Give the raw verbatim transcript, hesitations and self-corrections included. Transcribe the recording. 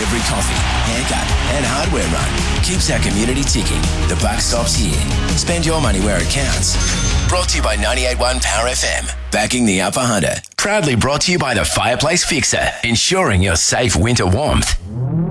Every coffee, haircut and hardware run keeps our community ticking. The buck stops here. Spend your money where it counts. Brought to you by ninety-eight point one Power F M. Backing the Upper Hunter. Proudly brought to you by the Fireplace Fixer. Ensuring your safe winter warmth.